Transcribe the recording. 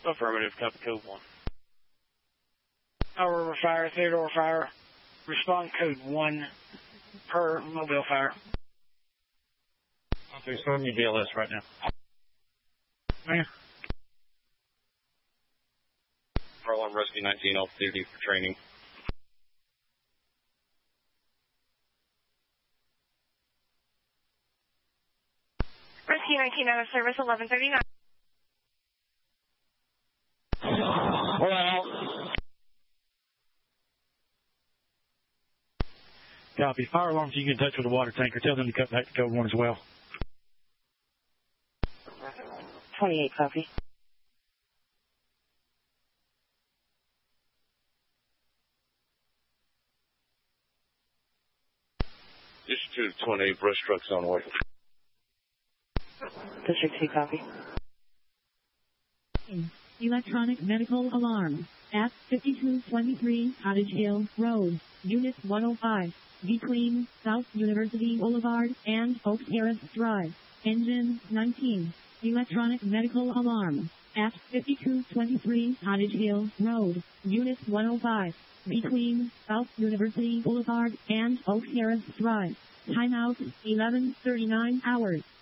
Affirmative, copy code 1. Our River Fire, Theodore Fire. Respond code 1 per Mobile Fire. Okay, so I'm your BLS right now. Yeah. Fire 1 Rescue 19 off duty for training. Rescue 19 out of service, 1139. Copy. Fire alarms, you get in touch with the water tanker. Tell them to cut back to code 1 as well. 28, copy. District 220, brush trucks on the way. District 2, copy. Electronic medical alarm at 5223 Cottage Hill Road, Unit 105, between South University Boulevard and Oak Terrace Drive. Engine 19. Electronic medical alarm at 5223 Cottage Hill Road, Unit 105, between South University Boulevard and Oak Terrace Drive. Timeout 11:39 hours.